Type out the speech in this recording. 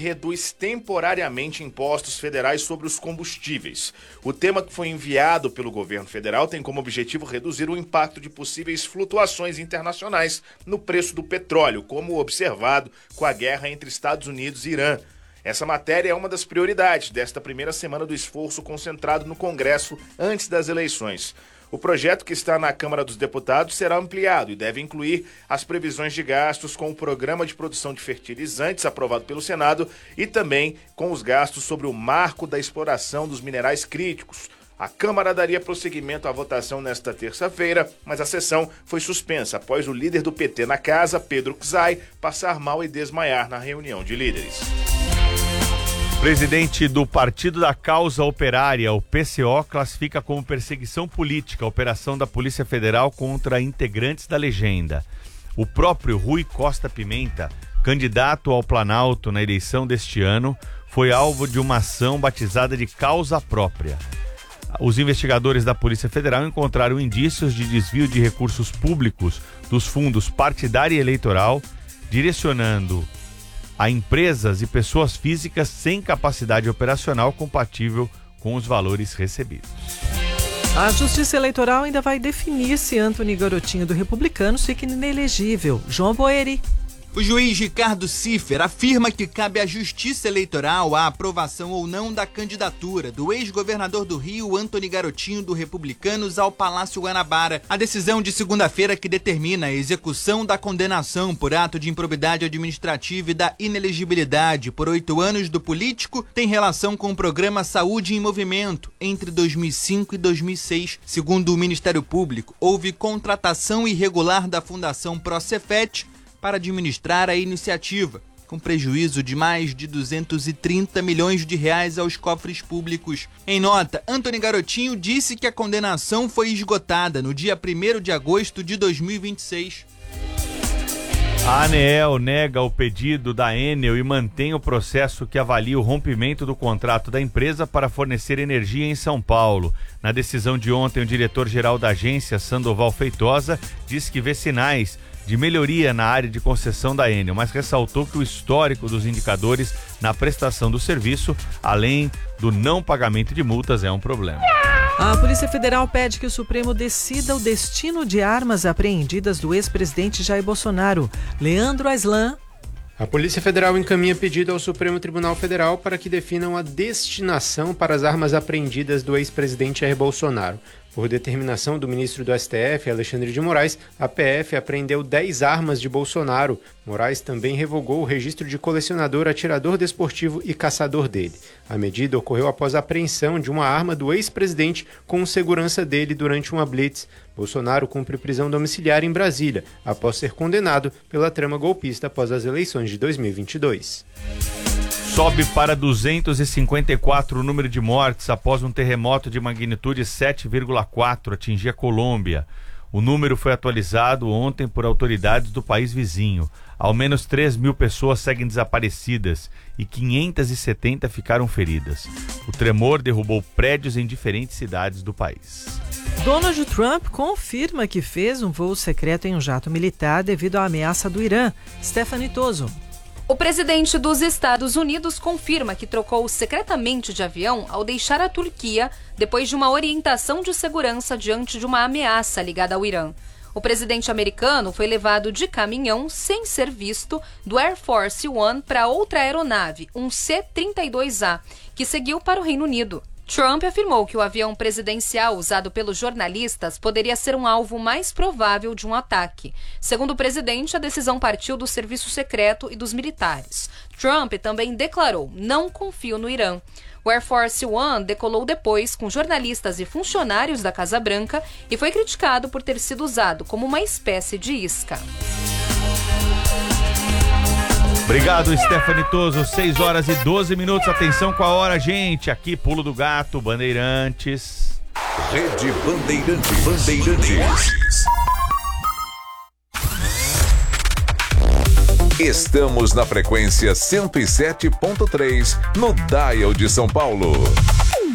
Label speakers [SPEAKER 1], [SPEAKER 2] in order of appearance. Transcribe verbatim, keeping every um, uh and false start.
[SPEAKER 1] reduz temporariamente impostos federais sobre os combustíveis. O tema que foi enviado pelo governo federal tem como objetivo reduzir o impacto de possíveis flutuações internacionais no preço do petróleo, como observado com a guerra entre Estados Unidos e Irã. Essa matéria é uma das prioridades desta primeira semana do esforço concentrado no Congresso antes das eleições. O projeto, que está na Câmara dos Deputados, será ampliado e deve incluir as previsões de gastos com o Programa de Produção de Fertilizantes aprovado pelo Senado e também com os gastos sobre o marco da exploração dos minerais críticos. A Câmara daria prosseguimento à votação nesta terça-feira, mas a sessão foi suspensa após o líder do P T na casa, Pedro Czai, passar mal e desmaiar na reunião de líderes.
[SPEAKER 2] Presidente do Partido da Causa Operária, o P C O, classifica como perseguição política a operação da Polícia Federal contra integrantes da legenda. O próprio Rui Costa Pimenta, candidato ao Planalto na eleição deste ano, foi alvo de uma ação batizada de Causa Própria. Os investigadores da Polícia Federal encontraram indícios de desvio de recursos públicos dos fundos partidário e eleitoral, direcionando a empresas e pessoas físicas sem capacidade operacional compatível com os valores recebidos.
[SPEAKER 3] A Justiça Eleitoral ainda vai definir se Antony Garotinho do Republicanos fica inelegível. João Boeri.
[SPEAKER 4] O juiz Ricardo Ciffer afirma que cabe à Justiça Eleitoral a aprovação ou não da candidatura do ex-governador do Rio, Antony Garotinho, do Republicanos, ao Palácio Guanabara. A decisão de segunda-feira, que determina a execução da condenação por ato de improbidade administrativa e da inelegibilidade por oito anos do político, tem relação com o programa Saúde em Movimento entre dois mil e cinco e dois mil e seis. Segundo o Ministério Público, houve contratação irregular da Fundação Procefet para administrar a iniciativa, com prejuízo de mais de duzentos e trinta milhões de reais aos cofres públicos. Em nota, Antony Garotinho disse que a condenação foi esgotada no dia primeiro de agosto de dois mil e vinte e seis.
[SPEAKER 2] A ANEEL nega o pedido da Enel e mantém o processo que avalia o rompimento do contrato da empresa para fornecer energia em São Paulo. Na decisão de ontem, o diretor-geral da agência, Sandoval Feitosa, disse que vê sinais de melhoria na área de concessão da Enel, mas ressaltou que o histórico dos indicadores na prestação do serviço, além do não pagamento de multas, é um problema.
[SPEAKER 3] A Polícia Federal pede que o Supremo decida o destino de armas apreendidas do ex-presidente Jair Bolsonaro. Leandro Aislan.
[SPEAKER 5] A Polícia Federal encaminha pedido ao Supremo Tribunal Federal para que definam a destinação para as armas apreendidas do ex-presidente Jair Bolsonaro. Por determinação do ministro do S T F, Alexandre de Moraes, a P F apreendeu dez armas de Bolsonaro. Moraes também revogou o registro de colecionador, atirador desportivo e caçador dele. A medida ocorreu após a apreensão de uma arma do ex-presidente com segurança dele durante uma blitz. Bolsonaro cumpre prisão domiciliar em Brasília, após ser condenado pela trama golpista após as eleições de dois mil e vinte e dois.
[SPEAKER 2] Sobe para duzentos e cinquenta e quatro o número de mortes após um terremoto de magnitude sete vírgula quatro atingir a Colômbia. O número foi atualizado ontem por autoridades do país vizinho. Ao menos três mil pessoas seguem desaparecidas e quinhentas e setenta ficaram feridas. O tremor derrubou prédios em diferentes cidades do país.
[SPEAKER 3] Donald Trump confirma que fez um voo secreto em um jato militar devido à ameaça do Irã. Stephanie Toso.
[SPEAKER 6] O presidente dos Estados Unidos confirma que trocou secretamente de avião ao deixar a Turquia depois de uma orientação de segurança diante de uma ameaça ligada ao Irã. O presidente americano foi levado de caminhão sem ser visto do Air Force One para outra aeronave, um C trinta e dois A, que seguiu para o Reino Unido. Trump afirmou que o avião presidencial usado pelos jornalistas poderia ser um alvo mais provável de um ataque. Segundo o presidente, a decisão partiu do serviço secreto e dos militares. Trump também declarou: "Não confio no Irã". O Air Force One decolou depois com jornalistas e funcionários da Casa Branca e foi criticado por ter sido usado como uma espécie de isca.
[SPEAKER 2] Obrigado, Stephanie Toso. seis horas e doze minutos. Atenção com a hora, gente. Aqui, Pulo do Gato, Bandeirantes.
[SPEAKER 7] Rede Bandeirantes. Bandeirantes. Estamos na frequência cento e sete ponto três, no Dial de São Paulo.